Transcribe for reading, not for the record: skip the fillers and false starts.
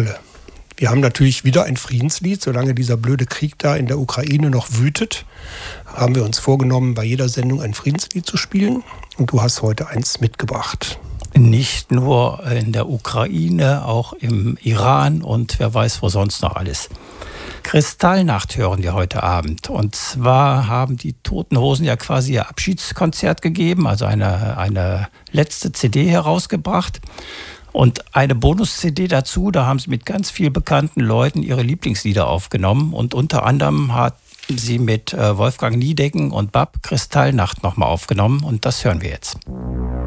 alle. Wir haben natürlich wieder ein Friedenslied, solange dieser blöde Krieg da in der Ukraine noch wütet, haben wir uns vorgenommen, bei jeder Sendung ein Friedenslied zu spielen. Und du hast heute eins mitgebracht. Nicht nur in der Ukraine, auch im Iran und wer weiß wo sonst noch alles. Kristallnacht hören wir heute Abend. Und zwar haben die Toten Hosen ja quasi ihr Abschiedskonzert gegeben, also eine letzte CD herausgebracht. Und eine Bonus-CD dazu, da haben sie mit ganz vielen bekannten Leuten ihre Lieblingslieder aufgenommen. Und unter anderem hat sie mit Wolfgang Niedecken und Bab Kristallnacht nochmal aufgenommen. Und das hören wir jetzt.